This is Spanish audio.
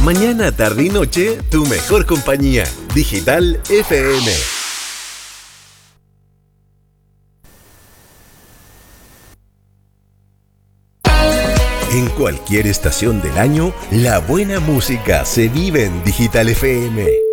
Mañana, tarde y noche, tu mejor compañía. Digital FM. En cualquier estación del año, la buena música se vive en Digital FM.